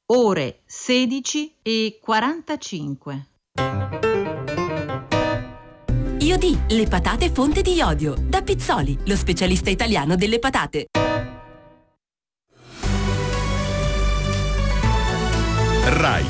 ore 16:45. IOD, le patate fonte di iodio. Da Pizzoli, lo specialista italiano delle patate. RAI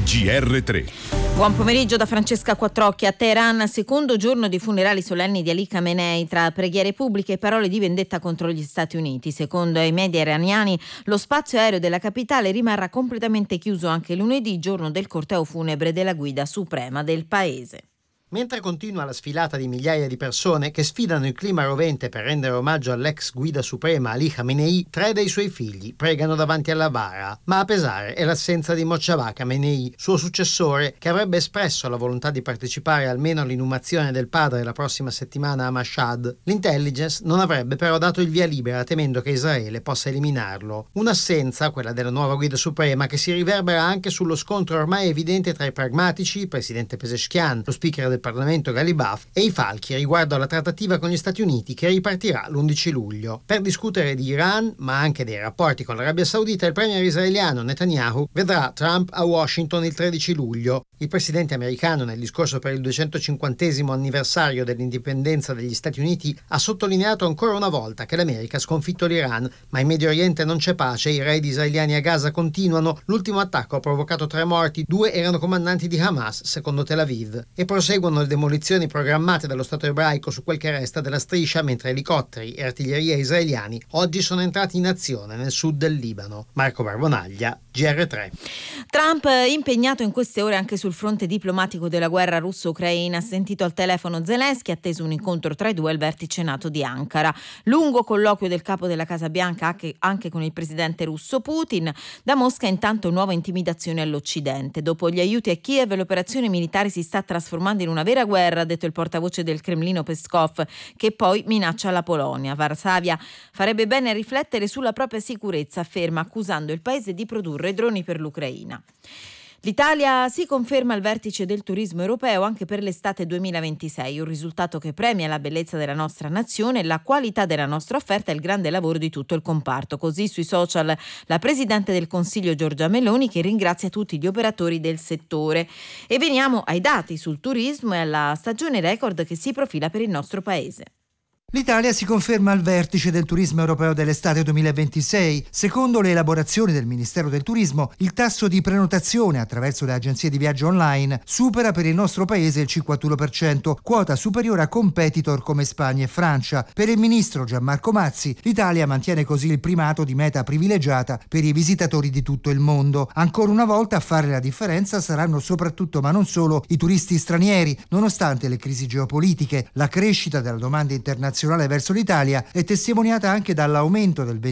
GR3. Buon pomeriggio da Francesca Quattrocchi. A Teheran, secondo giorno di funerali solenni di Ali Khamenei, tra preghiere pubbliche e parole di vendetta contro gli Stati Uniti. Secondo i media iraniani, lo spazio aereo della capitale rimarrà completamente chiuso anche lunedì, giorno del corteo funebre della guida suprema del paese. Mentre continua la sfilata di migliaia di persone che sfidano il clima rovente per rendere omaggio all'ex guida suprema Ali Khamenei, 3 dei suoi figli pregano davanti alla bara. Ma a pesare è l'assenza di Mojtaba Khamenei, suo successore, che avrebbe espresso la volontà di partecipare almeno all'inumazione del padre la prossima settimana a Mashhad. L'intelligence non avrebbe però dato il via libera, temendo che Israele possa eliminarlo. Un'assenza, quella della nuova guida suprema, che si riverbera anche sullo scontro ormai evidente tra i pragmatici, il presidente Pezeshkian, lo speaker del Parlamento Ghalibaf, e i falchi riguardo alla trattativa con gli Stati Uniti che ripartirà l'11 luglio. Per discutere di Iran, ma anche dei rapporti con l'Arabia Saudita, il premier israeliano Netanyahu vedrà Trump a Washington il 13 luglio. Il presidente americano, nel discorso per il 250° anniversario dell'indipendenza degli Stati Uniti, ha sottolineato ancora una volta che l'America ha sconfitto l'Iran, ma in Medio Oriente non c'è pace, i raid israeliani a Gaza continuano, l'ultimo attacco ha provocato 3 morti, 2 erano comandanti di Hamas, secondo Tel Aviv, e proseguono le demolizioni programmate dallo Stato ebraico su quel che resta della striscia, mentre elicotteri e artiglieria israeliani oggi sono entrati in azione nel sud del Libano. Marco Barbonaglia, GR3. Trump, impegnato in queste ore anche sul fronte diplomatico della guerra russo-ucraina, ha sentito al telefono Zelensky, atteso un incontro tra i due al vertice NATO di Ankara. Lungo colloquio del capo della Casa Bianca anche con il presidente russo Putin. Da Mosca intanto nuova intimidazione all'Occidente. Dopo gli aiuti a Kiev, l'operazione militare si sta trasformando in una vera guerra, ha detto il portavoce del Cremlino Peskov, che poi minaccia la Polonia. Varsavia farebbe bene a riflettere sulla propria sicurezza, afferma, accusando il paese di produrre droni per l'Ucraina. L'Italia si conferma al vertice del turismo europeo anche per l'estate 2026, un risultato che premia la bellezza della nostra nazione, la qualità della nostra offerta e il grande lavoro di tutto il comparto. Così sui social la Presidente del Consiglio Giorgia Meloni, che ringrazia tutti gli operatori del settore. E veniamo ai dati sul turismo e alla stagione record che si profila per il nostro paese. L'Italia si conferma al vertice del turismo europeo dell'estate 2026. Secondo le elaborazioni del Ministero del Turismo, il tasso di prenotazione attraverso le agenzie di viaggio online supera per il nostro paese il 51%, quota superiore a competitor come Spagna e Francia. Per il ministro Gianmarco Mazzi, l'Italia mantiene così il primato di meta privilegiata per i visitatori di tutto il mondo. Ancora una volta a fare la differenza saranno soprattutto, ma non solo, i turisti stranieri, nonostante le crisi geopolitiche. La crescita della domanda internazionale verso l'Italia è testimoniata anche dall'aumento del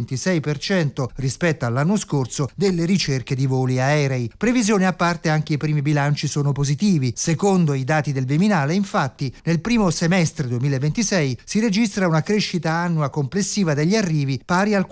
26% rispetto all'anno scorso delle ricerche di voli aerei. Previsione a parte, anche i primi bilanci sono positivi. Secondo i dati del Viminale, infatti, nel primo semestre 2026 si registra una crescita annua complessiva degli arrivi pari al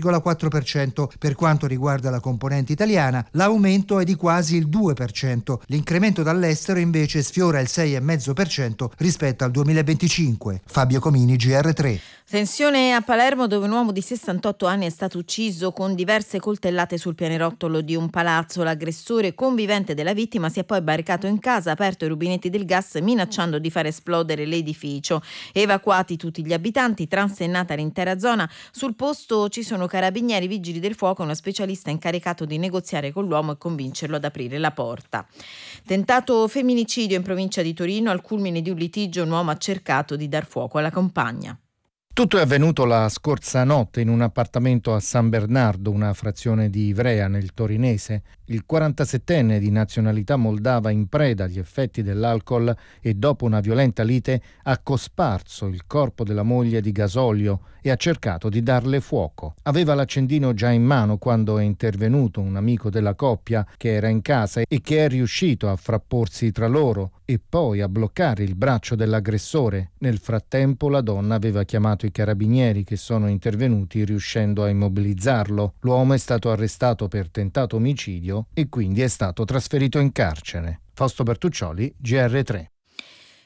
4,4%. Per quanto riguarda la componente italiana, l'aumento è di quasi il 2%. L'incremento dall'estero invece sfiora il 6,5% rispetto al 2025. Fabio Comini, GR3. Tensione a Palermo, dove un uomo di 68 anni è stato ucciso con diverse coltellate sul pianerottolo di un palazzo. L'aggressore, convivente della vittima, si è poi barricato in casa, aperto i rubinetti del gas minacciando di far esplodere l'edificio. Evacuati tutti gli abitanti, transennata l'intera zona. Sul posto ci sono carabinieri, vigili del fuoco e uno specialista incaricato di negoziare con l'uomo e convincerlo ad aprire la porta. Tentato femminicidio in provincia di Torino, al culmine di un litigio un uomo ha cercato di dar fuoco alla compagna. Tutto è avvenuto la scorsa notte in un appartamento a San Bernardo, una frazione di Ivrea nel torinese. Il 47enne di nazionalità moldava, in preda agli effetti dell'alcol e dopo una violenta lite, ha cosparso il corpo della moglie di gasolio e ha cercato di darle fuoco. Aveva l'accendino già in mano quando è intervenuto un amico della coppia che era in casa e che è riuscito a frapporsi tra loro e poi a bloccare il braccio dell'aggressore. Nel frattempo la donna aveva chiamato i carabinieri, che sono intervenuti riuscendo a immobilizzarlo. L'uomo è stato arrestato per tentato omicidio e quindi è stato trasferito in carcere. Fausto Bertuccioli, GR3.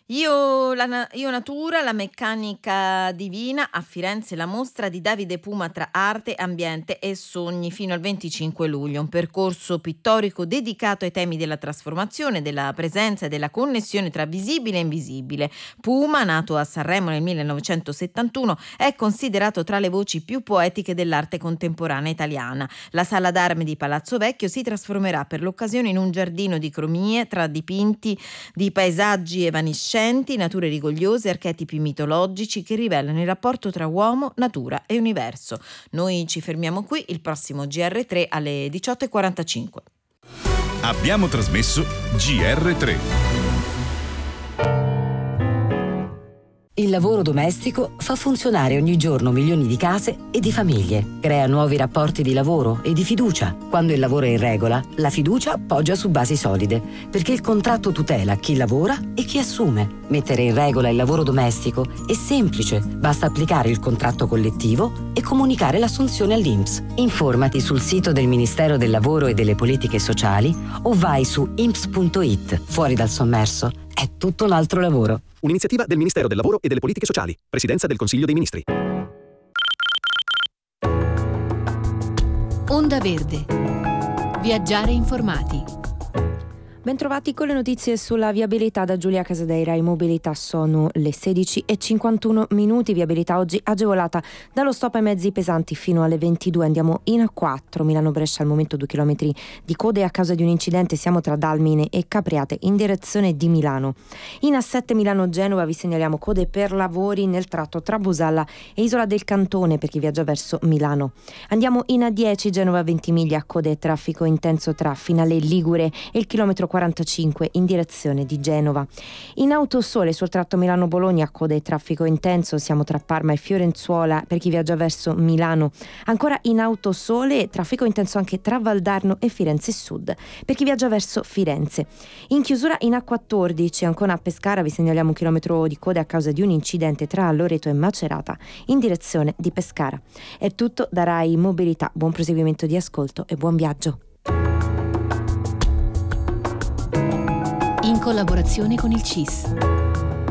Io Natura, la meccanica divina, a Firenze la mostra di Davide Puma tra arte, ambiente e sogni fino al 25 luglio, un percorso pittorico dedicato ai temi della trasformazione, della presenza e della connessione tra visibile e invisibile. Puma, nato a Sanremo nel 1971, è considerato tra le voci più poetiche dell'arte contemporanea italiana. La sala d'arme di Palazzo Vecchio si trasformerà per l'occasione in un giardino di cromie tra dipinti di paesaggi evanescenti, nature rigogliose, archetipi mitologici che rivelano il rapporto tra uomo, natura e universo. Noi ci fermiamo qui, il prossimo GR3 alle 18:45. Abbiamo trasmesso GR3. Il lavoro domestico fa funzionare ogni giorno milioni di case e di famiglie. Crea nuovi rapporti di lavoro e di fiducia. Quando il lavoro è in regola, la fiducia poggia su basi solide, perché il contratto tutela chi lavora e chi assume. Mettere in regola il lavoro domestico è semplice, basta applicare il contratto collettivo e comunicare l'assunzione all'INPS. Informati sul sito del Ministero del Lavoro e delle Politiche Sociali o vai su inps.it. Fuori dal sommerso è tutto un altro lavoro. Un'iniziativa del Ministero del Lavoro e delle Politiche Sociali. Presidenza del Consiglio dei Ministri. Onda Verde. Viaggiare informati. Bentrovati con le notizie sulla viabilità da Giulia Casadeira. In mobilità sono le 16:51. Viabilità oggi agevolata dallo stop ai mezzi pesanti fino alle 22. Andiamo in A4 Milano-Brescia, al momento 2 chilometri di code a causa di un incidente. Siamo tra Dalmine e Capriate in direzione di Milano. In A7 Milano-Genova vi segnaliamo code per lavori nel tratto tra Busalla e Isola del Cantone per chi viaggia verso Milano. Andiamo in A10 Genova-Ventimiglia, code e traffico intenso tra Finale Ligure e il chilometro 45 in direzione di Genova. In Autosole sul tratto Milano-Bologna, code e traffico intenso, siamo tra Parma e Fiorenzuola per chi viaggia verso Milano. Ancora in Autosole, traffico intenso anche tra Valdarno e Firenze Sud per chi viaggia verso Firenze. In chiusura in A14 Ancona a Pescara vi segnaliamo un chilometro di code a causa di un incidente tra Loreto e Macerata in direzione di Pescara. È tutto da Rai Mobilità, buon proseguimento di ascolto e buon viaggio. In collaborazione con il CIS.